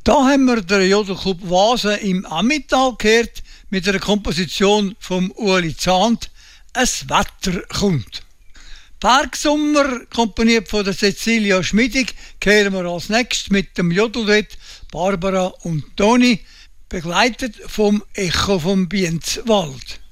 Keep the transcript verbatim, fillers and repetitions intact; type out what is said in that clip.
Da haben wir den Jodelclub Vase im Ammital gehört mit einer Komposition vom Ueli Zahnt, «Es Wetter kommt». Bergsommer, komponiert von der Cecilia Schmidig, kehren wir als nächstes mit dem Jodelduett Barbara und Toni, begleitet vom Echo vom Bienzwald.